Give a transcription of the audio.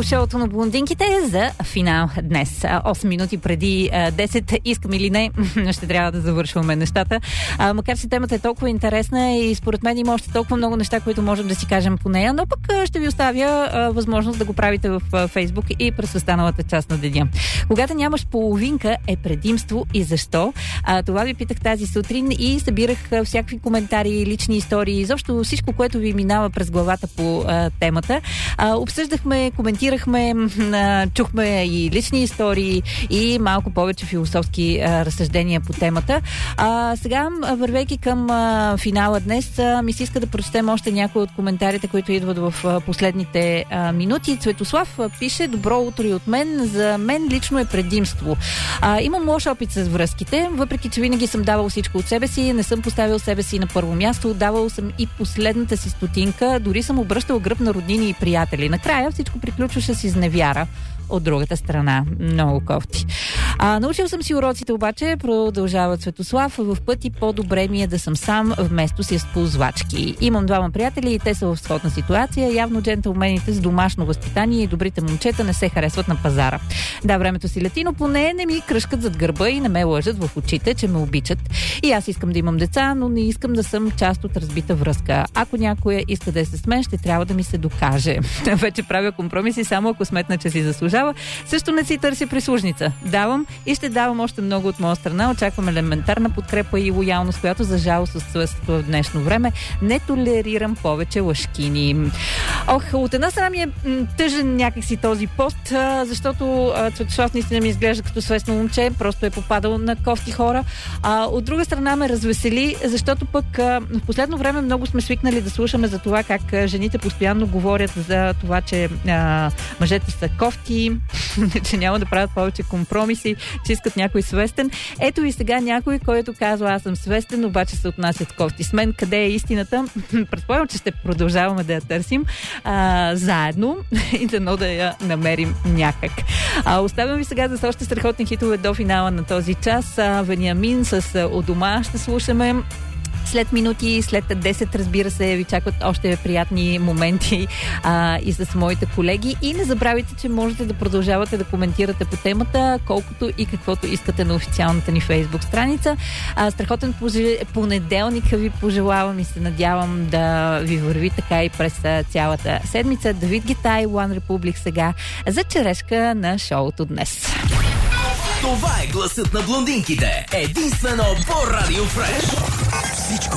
шоуто на блондинките за финал днес. 8 минути преди 10, искам или не, ще трябва да завършваме нещата. Макар че темата е толкова интересна и според мен има още толкова много неща, които можем да си кажем по нея, но пък ще ви оставя възможност да го правите в Фейсбук и през останалата част на деня. Когато нямаш половинка е предимство и защо? Това ви питах тази сутрин и събирах всякакви коментари, лични истории, изобщо всичко, което ви минава през главата по темата. Обсъждахме, коментирахме, чухме и лични истории и малко повече философски разсъждения по темата. Сега, вървейки към финала днес, ми се иска да прочетем още някои от коментарите, които идват в последните минути. Цветослав пише: добро утро и от мен. За мен лично е предимство. Имам лош опит с връзките, въпреки че винаги съм давал всичко от себе си, не съм поставил себе си на първо място, давал съм и последната си стотинка, дори съм обръщал гръб на роднини и приятели. Накрая всичко приключваше с изневяра от другата страна. Много кофти. Научил съм си уроците, обаче, продължава Цветослав, в пъти по-добре ми е да съм сам, вместо си с ползвачки. Имам двама приятели и те са в сходна ситуация. Явно джентълмените с домашно възпитание и добрите момчета не се харесват на пазара. Да, времето си лети, но поне не ми кръшкат зад гърба и не ме лъжат в очите, че ме обичат. И аз искам да имам деца, но не искам да съм част от разбита връзка. Ако някоя иска да е с мен, ще трябва да ми се докаже. Вече правя компромиси, само ако сметна, че си заслужава. Също не си търси прислужница. Давам и ще давам още много от моя страна. Очаквам елементарна подкрепа и лоялност, която за жалост отсъства в днешно време. Не толерирам повече лъжкини. От една страна ми е тъжен някакси този пост, защото Цветослав наистина ми изглежда като свестно момче, просто е попадал на кофти хора. От друга страна ме развесели, защото пък в последно време много сме свикнали да слушаме за това как жените постоянно говорят за това, че мъжете са кофти, че няма да правят повече компромиси, че искат някой свестен. Ето и сега някой, който казва: аз съм свестен, обаче се отнасят кофти с мен. Къде е истината? Предполагам, че ще продължаваме да я търсим заедно и дано да я намерим някак. Оставям ви сега за още страхотни хитове до финала на този час. Вениамин с "У дома" ще слушаме. След минути, след 10, разбира се, ви чакват още приятни моменти и с моите колеги. И не забравяйте, че можете да продължавате да коментирате по темата, колкото и каквото искате на официалната ни Фейсбук страница. Страхотен понеделник ви пожелавам и се надявам да ви върви така и през цялата седмица. Давид Гитай, One Republic сега за черешка на шоуто днес. Това е гласът на блондинките. Единствено по Радио Фреш. Всичко